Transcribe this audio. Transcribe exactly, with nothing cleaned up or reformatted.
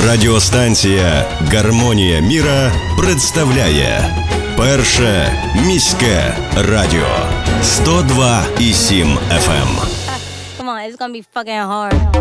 Радіостанція «Гармонія міра» представляє Перше міське радіо сто два і сім еф ем. Come on, it's gonna be fucking hard.